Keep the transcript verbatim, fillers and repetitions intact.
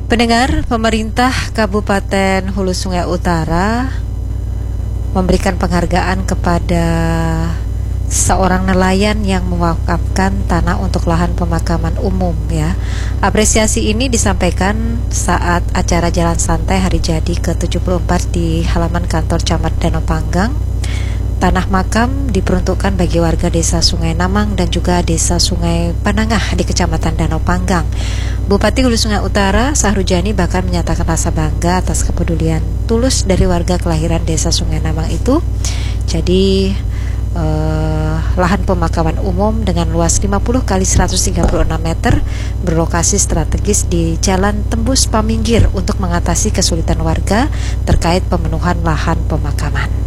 Pendengar, pemerintah Kabupaten Hulu Sungai Utara memberikan penghargaan kepada seorang nelayan yang mewakafkan tanah untuk lahan pemakaman umum ya. Apresiasi ini disampaikan saat acara Jalan Santai Hari Jadi ke tujuh puluh empat di halaman kantor Camat Danau Panggang. Tanah makam diperuntukkan bagi warga Desa Sungai Namang dan juga Desa Sungai Panangah di Kecamatan Danau Panggang. Bupati Hulu Sungai Utara, Sahrujani, bahkan menyatakan rasa bangga atas kepedulian tulus dari warga kelahiran Desa Sungai Namang itu. Jadi eh, lahan pemakaman umum dengan luas lima puluh kali seratus tiga puluh enam meter berlokasi strategis di Jalan Tembus Paminggir untuk mengatasi kesulitan warga terkait pemenuhan lahan pemakaman.